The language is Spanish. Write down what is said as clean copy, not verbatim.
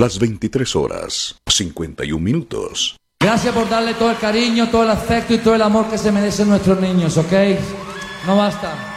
Las 23 horas, 51 minutos. Gracias por darle todo el cariño, todo el afecto y todo el amor que se merecen nuestros niños, ¿ok? No basta.